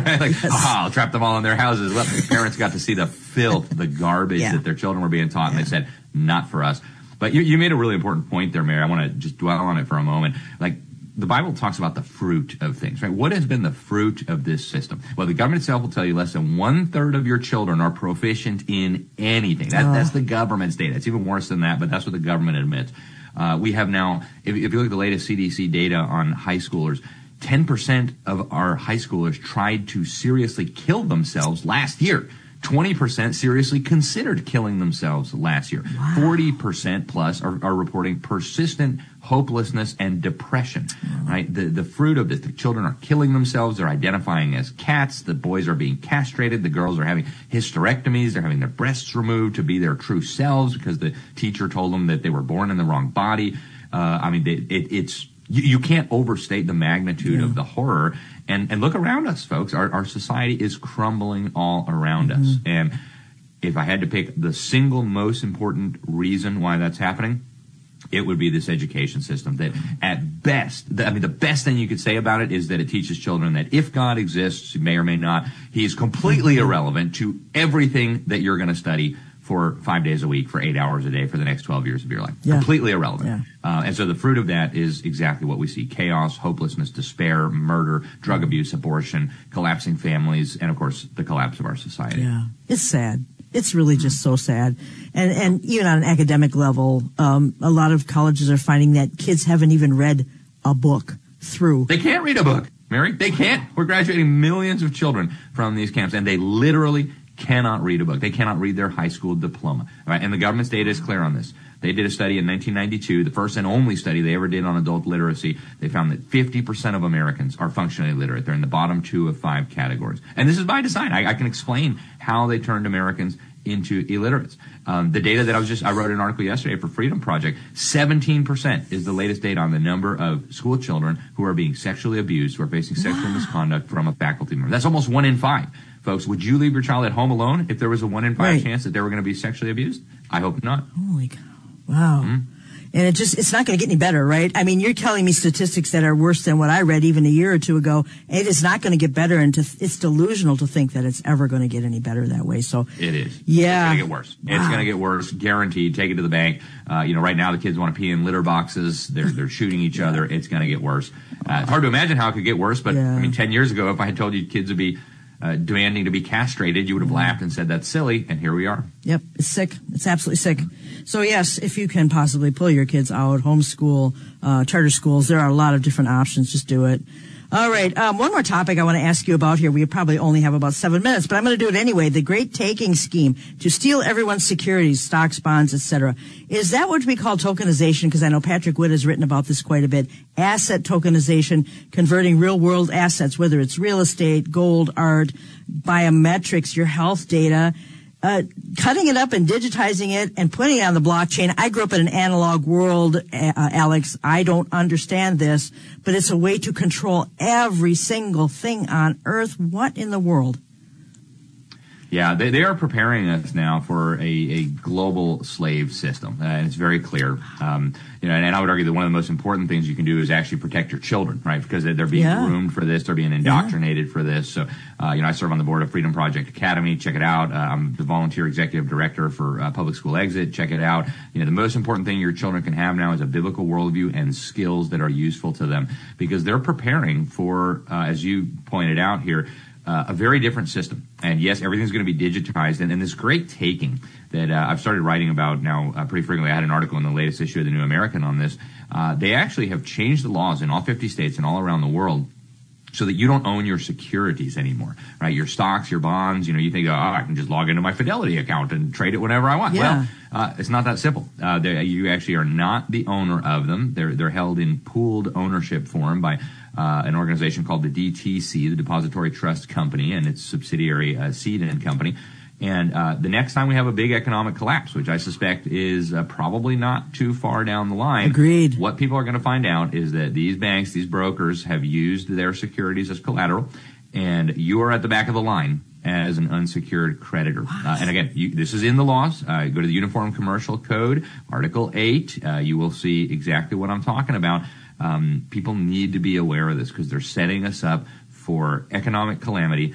right? Like, I'll trap them all in their houses. Well, parents got to see the filth, the garbage that their children were being taught, and they said, not for us. But you made a really important point there, Mary. I want to just dwell on it for a moment. Like, the Bible talks about the fruit of things, right? What has been the fruit of this system? Well, the government itself will tell you less than 1/3 of your children are proficient in anything. That's the government's data. It's even worse than that, but that's what the government admits. We have now, if you look at the latest CDC data on high schoolers, 10% of our high schoolers tried to seriously kill themselves last year. 20% seriously considered killing themselves last year. Wow. 40% plus are reporting persistent hopelessness and depression, right? The fruit of this, the children are killing themselves. They're identifying as cats. The boys are being castrated. The girls are having hysterectomies. They're having their breasts removed to be their true selves because the teacher told them that they were born in the wrong body. You can't overstate the magnitude of the horror. And look around us, folks. Our society is crumbling all around us. And if I had to pick the single most important reason why that's happening, it would be this education system that at best, the best thing you could say about it is that it teaches children that if God exists, he may or may not, he is completely irrelevant to everything that you're going to study for 5 days a week, for 8 hours a day, for the next 12 years of your life. Completely irrelevant. And so the fruit of that is exactly what we see. Chaos, hopelessness, despair, murder, drug abuse, abortion, collapsing families, and, of course, the collapse of our society. Yeah, it's sad. It's really just so sad. And even on an academic level, a lot of colleges are finding that kids haven't even read a book through. They can't read a book, Mary. They can't. We're graduating millions of children from these camps, and they literally cannot read a book. They cannot read their high school diploma. All right? And the government's data is clear on this. They did a study in 1992, the first and only study they ever did on adult literacy. They found that 50% of Americans are functionally illiterate. They're in the bottom 2 of 5 categories. And this is by design. I can explain how they turned Americans into illiterates. The data that I wrote an article yesterday for Freedom Project, 17% is the latest data on the number of school children who are being sexually abused, who are facing sexual misconduct from a faculty member. That's almost 1 in 5. Folks, would you leave your child at home alone if there was a 1 in 5 chance that they were going to be sexually abused? I hope not. Holy cow. Wow. And it's not going to get any better, right? I mean, you're telling me statistics that are worse than what I read even a year or two ago. It is not going to get better, and it's delusional to think that it's ever going to get any better that way. So it is. Yeah. It's going to get worse. Wow. It's going to get worse, guaranteed. Take it to the bank. Right now the kids want to pee in litter boxes. They're shooting each other. It's going to get worse. It's hard to imagine how it could get worse, but I mean, 10 years ago, if I had told you kids would be demanding to be castrated, you would have laughed and said that's silly, and here we are. Yep, it's sick. It's absolutely sick. So yes, if you can possibly pull your kids out, homeschool, charter schools, there are a lot of different options. Just do it. All right, one more topic I want to ask you about here. We probably only have about 7 minutes, but I'm going to do it anyway. The Great Taking Scheme to steal everyone's securities, stocks, bonds, etc. Is that what we call tokenization? Because I know Patrick Witt has written about this quite a bit. Asset tokenization, converting real-world assets, whether it's real estate, gold, art, biometrics, your health data, cutting it up and digitizing it and putting it on the blockchain. I grew up in an analog world, Alex. I don't understand this, but it's a way to control every single thing on Earth. What in the world? Yeah, they are preparing us now for a global slave system, and it's very clear. And I would argue that one of the most important things you can do is actually protect your children, right? Because they're being groomed for this, they're being indoctrinated for this. So, I serve on the board of Freedom Project Academy. Check it out. I'm the volunteer executive director for Public School Exit. Check it out. The most important thing your children can have now is a biblical worldview and skills that are useful to them, because they're preparing for, as you pointed out here, a very different system. And yes, everything's going to be digitized. And this great taking that I've started writing about now pretty frequently. I had an article in the latest issue of the New American on this. They actually have changed the laws in all 50 states and all around the world so that you don't own your securities anymore, right? Your stocks, your bonds, you think, I can just log into my Fidelity account and trade it whenever I want. Yeah. Well, it's not that simple. You actually are not the owner of them. They're held in pooled ownership form by an organization called the DTC, the Depository Trust Company, and its subsidiary Seed & Company. And the next time we have a big economic collapse, which I suspect is probably not too far down the line. Agreed. What people are going to find out is that these banks, these brokers, have used their securities as collateral, and you are at the back of the line as an unsecured creditor. And again, this is in the laws. Go to the Uniform Commercial Code, Article 8. You will see exactly what I'm talking about. People need to be aware of this because they're setting us up for economic calamity